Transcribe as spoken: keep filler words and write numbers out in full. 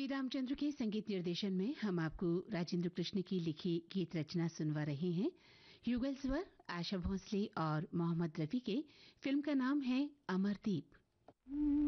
रामचंद्र के संगीत निर्देशन में हम आपको राजेंद्र कृष्ण की लिखी गीत रचना सुनवा रहे हैं। युगल स्वर आशा भोसले और मोहम्मद रफी के। फिल्म का नाम है अमरदीप।